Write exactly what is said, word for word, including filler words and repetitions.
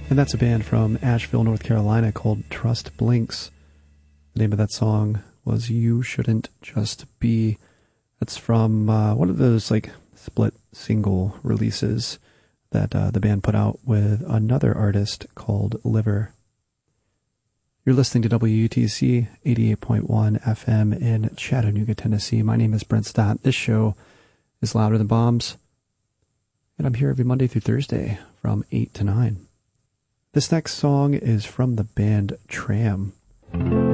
And that's a band from Asheville, North Carolina called Trust Blinks. The name of that song was You Shouldn't Just Be. That's from uh, one of those like split single releases that uh, the band put out with another artist called Liver. You're listening to W U T C eighty-eight point one F M in Chattanooga, Tennessee. My name is Brent Stott. This show is Louder Than Bombs, and I'm here every Monday through Thursday from eight to nine. This next song is from the band Tram.